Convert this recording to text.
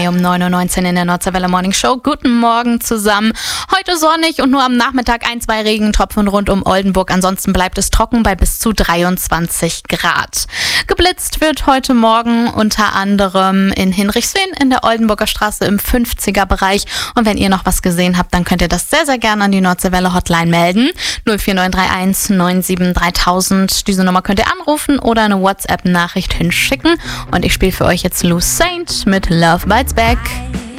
um 9:19 Uhr in der Nordseewelle Morning Show. Guten Morgen zusammen. Heute sonnig und nur am Nachmittag 1-2 Regentropfen rund um Oldenburg. Ansonsten bleibt es trocken bei bis zu 23 Grad. Geblitzt wird heute Morgen unter anderem in Hinrichsfehn in der Oldenburger Straße im 50er-Bereich. Und wenn ihr noch was gesehen habt, dann könnt ihr das sehr, sehr gerne an die Nordseewelle Hotline melden. 04931 97 3000. Diese Nummer könnt ihr anrufen oder eine WhatsApp-Nachricht hinschicken. Und ich spiele für euch jetzt Lou Saint mit Love Bites Back.